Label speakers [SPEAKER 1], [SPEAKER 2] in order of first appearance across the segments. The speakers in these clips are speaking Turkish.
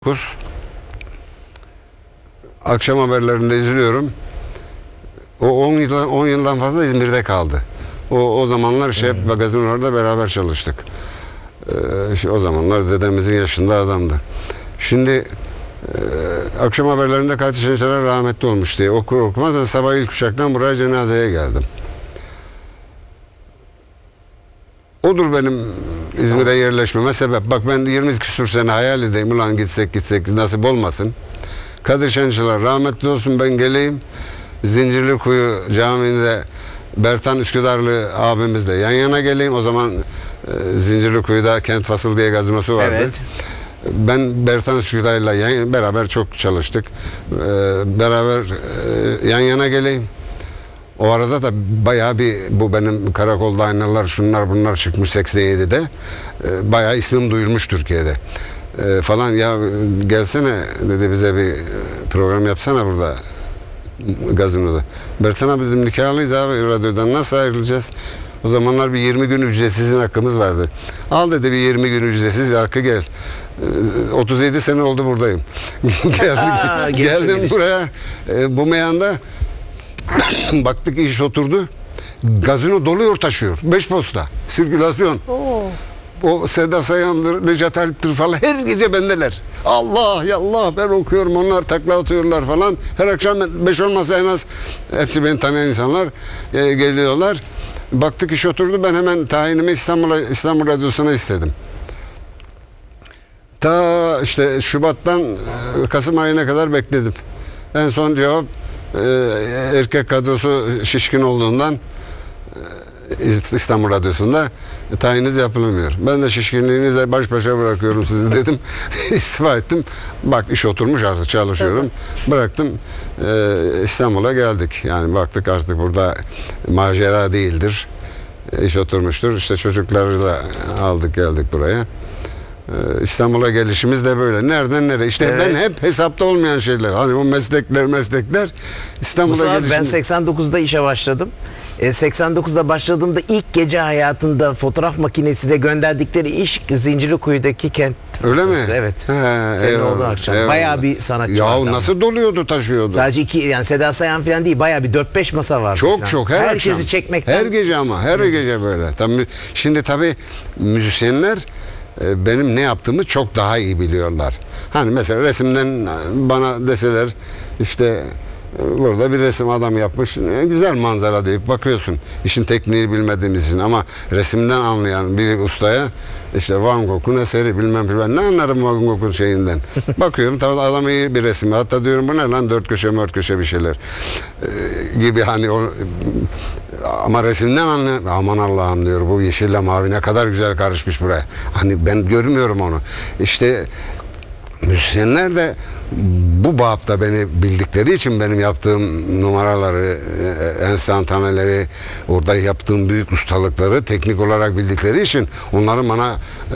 [SPEAKER 1] Akşam haberlerinde izliyorum. O 10 yıldan fazla İzmir'de kaldı. O zamanlar işte hep magazinolarda beraber çalıştık. O zamanlar dedemizin yaşında adamdı. Şimdi akşam haberlerinde Katil Şener rahmetli olmuş diye okur okumaz ben sabah ilk uçaktan buraya cenazeye geldim. Odur benim İzmir'e yerleşmeme sebep. Bak ben 20 küsur sene hayal edeyim. Ulan gitsek nasip olmasın. Kadir Şençiler rahmetli olsun, ben geleyim. Zincirlikuyu Camii'nde Bertan Üsküdarlı abimizle yan yana geleyim. O zaman Zincirlikuyu'da Kent Fasıl diye gazinosu vardı. Evet. Ben Bertan Üsküdar'la beraber çok çalıştık. Beraber yan yana geleyim. O arada da bayağı bir bu benim karakolda aynalar şunlar bunlar çıkmış 87'de. Bayağı ismim duyulmuş Türkiye'de. Falan ya gelsene dedi, bize bir program yapsana burada gazinoda. Bertan abi bizim nikahlıyız abi radyodan, nasıl ayrılacağız? O zamanlar bir 20 gün ücretsiz hakkımız vardı. Al dedi, bir 20 gün ücretsiz hakkı gel. 37 sene oldu buradayım. Geldim buraya bu meyanda baktık iş oturdu. Gazino doluyor taşıyor. 5 posta. Sirkülasyon. O Seda Sayan'dır, Necat Alp'tir falan her gece bendeler. Allah ya Allah, ben okuyorum, onlar takla atıyorlar falan. Her akşam 5 olmasa en az hepsi beni tanıyan insanlar geliyorlar. Baktık iş oturdu, ben hemen tayinimi İstanbul Radyosu'na istedim. Ta işte Şubat'tan Kasım ayına kadar bekledim. En son cevap erkek kadrosu şişkin olduğundan İstanbul Radyosu'nda tayiniz yapılamıyor. Ben de şişkinliğinize baş başa bırakıyorum sizi dedim. İstifa ettim. Bak iş oturmuş, artık çalışıyorum. Tabii. Bıraktım. İstanbul'a geldik. Yani baktık artık burada macera değildir. İş oturmuştur. İşte çocukları da aldık geldik buraya. İstanbul'a gelişimiz de böyle. Nereden nereye? İşte evet. Ben hep hesapta olmayan şeyler. Hani o meslekler İstanbul'a gelişimiz.
[SPEAKER 2] Ben 89'da işe başladım. 89'da başladığımda ilk gece hayatında fotoğraf makinesiyle gönderdikleri iş Zincirlikuyu'daki Kent.
[SPEAKER 1] Öyle mi?
[SPEAKER 2] Evet. Senin olduğu akşam. Bayağı bir sanatçı.
[SPEAKER 1] Ya nasıl doluyordu, taşıyordu.
[SPEAKER 2] Sadece iki, yani Seda Sayan falan değil, bayağı bir 4-5 masa vardı.
[SPEAKER 1] Çok
[SPEAKER 2] herkesi
[SPEAKER 1] akşam.
[SPEAKER 2] Çekmekten.
[SPEAKER 1] Her gece ama her gece böyle. Şimdi tabii müzisyenler benim ne yaptığımı çok daha iyi biliyorlar. Hani mesela resimden bana deseler işte burada bir resim adam yapmış, güzel manzara deyip bakıyorsun. İşin tekniği bilmediğimiz için, ama resimden anlayan bir ustaya işte Van Gogh'un eseri bilmem ne anlarım Van Gogh'un şeyinden. Bakıyorum tabii adam iyi bir resim. Hatta diyorum bu ne lan, 4 köşe bir şeyler gibi hani o, ama resimden anlıyorum. Aman Allah'ım diyor, bu yeşille mavi ne kadar güzel karışmış buraya. Hani ben görmüyorum onu. İşte müzisyenler de bu bapta beni bildikleri için benim yaptığım numaraları, enstantaneleri, orada yaptığım büyük ustalıkları teknik olarak bildikleri için onların bana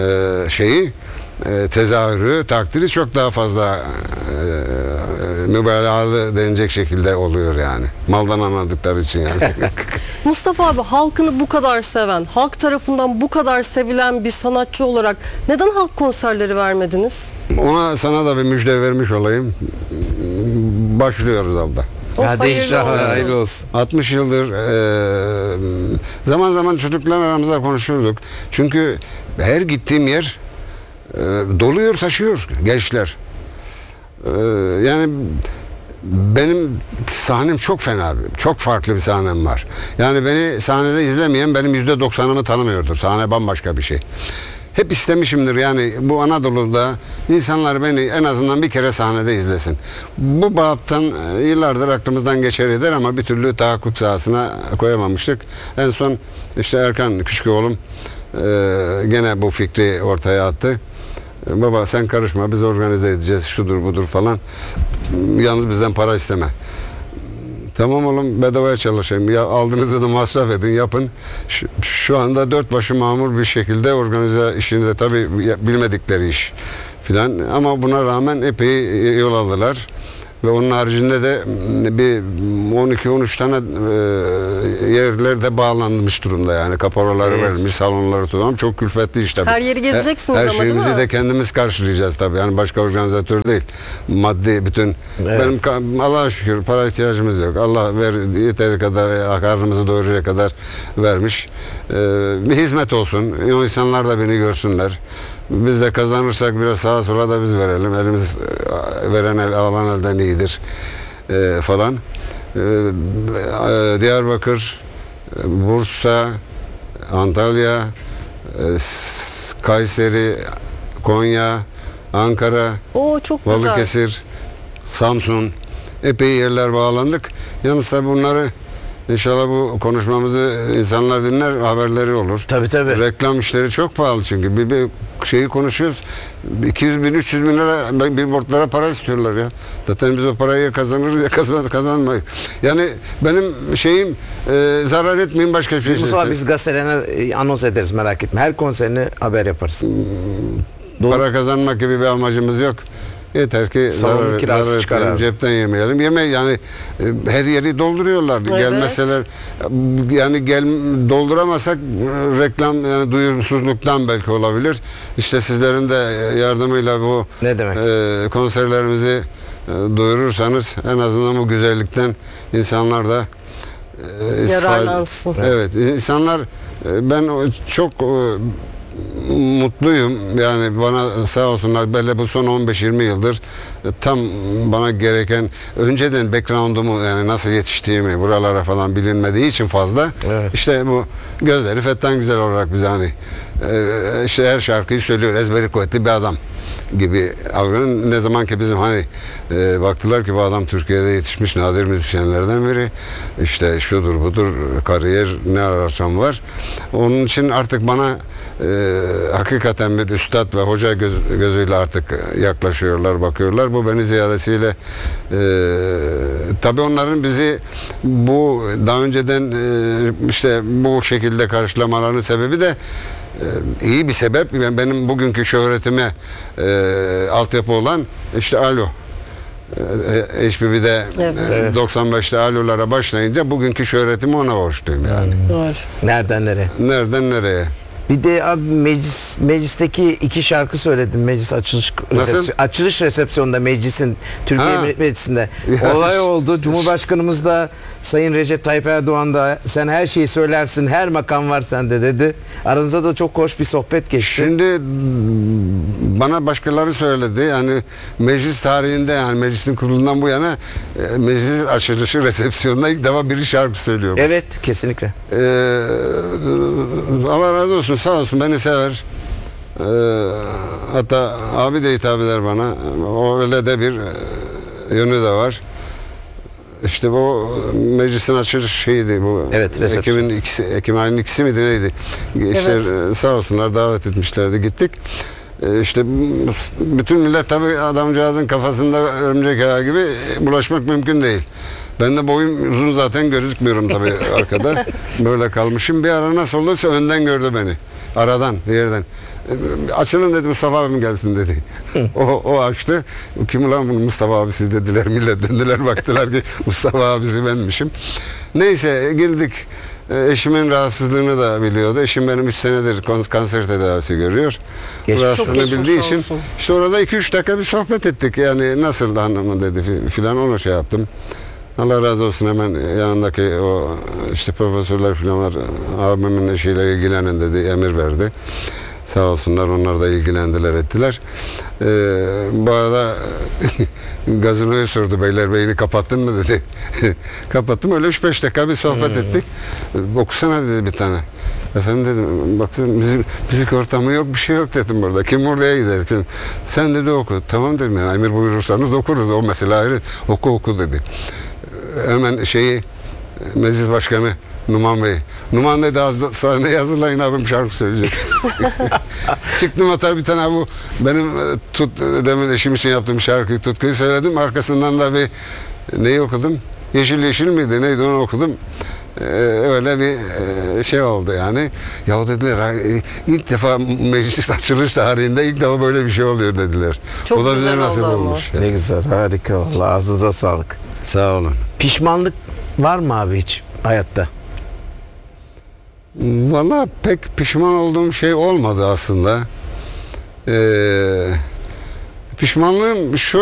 [SPEAKER 1] tezahürü, takdiri çok daha fazla mübalağalı denecek şekilde oluyor yani. Maldan anladıkları için yani.
[SPEAKER 3] Mustafa abi, halkını bu kadar seven, halk tarafından bu kadar sevilen bir sanatçı olarak neden halk konserleri vermediniz?
[SPEAKER 1] Sana da bir müjde vermiş olayım. Başlıyoruz abla.
[SPEAKER 2] Hayırlı olsun.
[SPEAKER 1] 60 yıldır zaman zaman çocuklar aramızda konuşurduk. Çünkü her gittiğim yer doluyor taşıyor gençler. Yani benim sahnem çok fena, çok farklı bir sahnem var. Yani beni sahnede izlemeyen benim %90'ımı tanımıyordur. Sahne bambaşka bir şey. Hep istemişimdir yani bu Anadolu'da insanlar beni en azından bir kere sahnede izlesin. Bu baptan yıllardır aklımızdan geçer eder ama bir türlü tahakkuk sahasına koyamamıştık. En son işte Erkan küçük oğlum gene bu fikri ortaya attı. Baba sen karışma, biz organize edeceğiz, şudur budur falan. Yalnız bizden para isteme. Tamam oğlum, bedavaya çalışayım. Ya aldığınızı da masraf edin, yapın. Şu anda dört başı mamur bir şekilde organize işinde, tabii bilmedikleri iş filan. Ama buna rağmen epey yol aldılar. Ve onun haricinde de bir 12-13 tane yerlerde bağlanmış durumda yani. Kaporaları
[SPEAKER 2] Evet.
[SPEAKER 1] verilmiş, salonları tutalım. Çok külfetli iş tabii.
[SPEAKER 3] Her yeri gezeceksiniz
[SPEAKER 1] her
[SPEAKER 3] ama değil
[SPEAKER 1] şeyimizi
[SPEAKER 3] mi?
[SPEAKER 1] de kendimiz karşılayacağız tabii. Yani başka organizatör değil. Maddi bütün
[SPEAKER 2] Evet.
[SPEAKER 1] benim Allah'a şükür para ihtiyacımız yok. Allah yeteri kadar karnımızı doyuracak kadar vermiş. Bir hizmet olsun. O insanlar da beni görsünler. Biz de kazanırsak biraz sağa sola da biz verelim. Elimiz veren el alan elden iyidir falan. Diyarbakır, Bursa, Antalya, Kayseri, Konya, Ankara,
[SPEAKER 3] Oo, çok güzel.
[SPEAKER 1] Balıkesir, Samsun, epey yerler bağlandık. Yalnız tabii bunları inşallah bu konuşmamızı insanlar dinler, haberleri olur.
[SPEAKER 2] Tabii, tabii.
[SPEAKER 1] Reklam işleri çok pahalı çünkü. Bir şeyi konuşuyoruz. 200 bin, 300 bin lira billboardlara para istiyorlar ya. Zaten biz o parayı ya kazanırız ya kazanmayız. Yani benim şeyim zarar etmeyin, başka bir şey
[SPEAKER 2] Mustafa
[SPEAKER 1] isterim.
[SPEAKER 2] biz gazetelerine anons ederiz, merak etme. Her konserini haber yaparız.
[SPEAKER 1] Para kazanmak gibi bir amacımız yok. Yeter ki
[SPEAKER 2] Salonun kirası çıkar
[SPEAKER 1] etmeyelim,
[SPEAKER 2] abi.
[SPEAKER 1] cepten yemeyelim. Yani her yeri dolduruyorlar.
[SPEAKER 3] Evet.
[SPEAKER 1] Gelmeseler yani dolduramasak reklam yani duyursuzluktan belki olabilir. İşte sizlerin de yardımıyla bu
[SPEAKER 2] Ne demek?
[SPEAKER 1] Konserlerimizi duyurursanız en azından bu güzellikten insanlar da
[SPEAKER 3] Yararlansın.
[SPEAKER 1] Evet, insanlar ben çok mutluyum. Yani bana sağ olsunlar böyle bu son 15-20 yıldır tam bana gereken önceden background'umu yani nasıl yetiştiğimi buralara falan bilinmediği için fazla
[SPEAKER 2] Evet.
[SPEAKER 1] işte bu gözleri fetten güzel olarak biz hani işte her şarkıyı söylüyor, ezberi kuvvetli bir adam gibi algının. Ne zaman ki bizim hani baktılar ki bu adam Türkiye'de yetişmiş nadir müzisyenlerden biri, işte şudur budur kariyer ne ararsam var. Onun için artık bana hakikaten bir üstad ve hoca gözüyle artık yaklaşıyorlar, bakıyorlar. Bu beni ziyadesiyle tabii onların bizi bu daha önceden işte bu şekilde karşılamalarının sebebi de iyi bir sebep. Benim bugünkü şöhretime altyapı olan işte Alo. HBB'de
[SPEAKER 3] Evet.
[SPEAKER 1] 95'te Alo'lara başlayınca bugünkü şöhretimi ona borçluyum yani.
[SPEAKER 3] Doğru.
[SPEAKER 2] Nereden nereye?
[SPEAKER 1] Nereden nereye?
[SPEAKER 2] Bir de abi meclisteki 2 şarkı söyledim. Meclis açılış resepsiyonunda meclisin Türkiye
[SPEAKER 1] Ha.
[SPEAKER 2] Millet Meclisi'nde.
[SPEAKER 1] Ya.
[SPEAKER 2] Olay oldu. Cumhurbaşkanımız da Sayın Recep Tayyip Erdoğan da sen her şeyi söylersin, her makam var sende dedi. Aranızda da çok hoş bir sohbet geçti.
[SPEAKER 1] Şimdi bana başkaları söyledi. Yani meclis tarihinde yani meclisin kurulundan bu yana meclis açılışı resepsiyonunda ilk defa biri şarkı söylüyor.
[SPEAKER 2] Evet, kesinlikle.
[SPEAKER 1] Allah razı olsun, sağ olsun, beni sever. Hatta abi de hitap eder bana. O öyle de bir yönü de var. İşte bu meclisin açılış şeydi bu.
[SPEAKER 2] Evet, resepsiyon.
[SPEAKER 1] Ekim ayının ikisi miydi neydi? İşte
[SPEAKER 3] Evet.
[SPEAKER 1] sağ olsunlar davet etmişlerdi, gittik. İşte bütün millet tabii adamcağızın kafasında örümcek ağı gibi bulaşmak mümkün değil. Ben de boyum uzun zaten gözükmüyorum tabii arkada. Böyle kalmışım. Bir ara nasıl olduysa önden gördü beni. Aradan, bir yerden. Açılın dedi, Mustafa abim gelsin dedi. o açtı. Kim ulan bunu, Mustafa abisi dediler. Millet döndüler, baktılar ki Mustafa abisi benmişim. Neyse girdik. Eşimin rahatsızlığını da biliyordu. Eşim benim 3 senedir kanser tedavisi görüyor.
[SPEAKER 2] Geçmiş.
[SPEAKER 1] Rahatsızlığını
[SPEAKER 3] Çok geçmiş
[SPEAKER 1] bildiği için
[SPEAKER 3] olsun.
[SPEAKER 1] işte orada 2-3 dakika bir sohbet ettik. Yani nasıl hanımı dedi filan, onu şey yaptım. Allah razı olsun, hemen yanındaki o işte profesörler filan var. Abimin eşiyle ilgilenin dedi, emir verdi. Sağ olsunlar, onlar da ilgilendiler, ettiler. Bu arada gazinoyu sordu, Beylerbeyi'ni kapattın mı dedi. Kapattım, öyle 3-5 dakika bir sohbet ettik. Okusana dedi bir tane. Efendim dedim, baktım müzik ortamı yok, bir şey yok dedim burada. Kim oraya gider? Sen dedi oku. Tamam dedim, yani emir buyurursanız okuruz, o mesela ayrı. Oku dedi. Hemen meclis başkanı Numan Bey. Numan dedi, sahneye hazırlayın abim şarkı söyleyecek. Çıktım, hatta bir tane bu benim demin eşim için yaptığım şarkıyı, Tutku'yu söyledim. Arkasından da bir neyi okudum? Yeşil Yeşil miydi? Neydi, onu okudum. öyle bir şey oldu yani. Ya dediler ilk defa meclis açılış tarihinde ilk defa böyle bir şey oluyor dediler.
[SPEAKER 3] Çok
[SPEAKER 1] o da bize
[SPEAKER 3] güzel
[SPEAKER 1] nasip
[SPEAKER 3] oldu ama.
[SPEAKER 1] olmuş.
[SPEAKER 2] Ne güzel, harika vallahi, ağzınıza sağlık.
[SPEAKER 1] Sağ olun.
[SPEAKER 2] Pişmanlık var mı abi hiç hayatta?
[SPEAKER 1] Valla pek pişman olduğum şey olmadı aslında. Pişmanlığım şu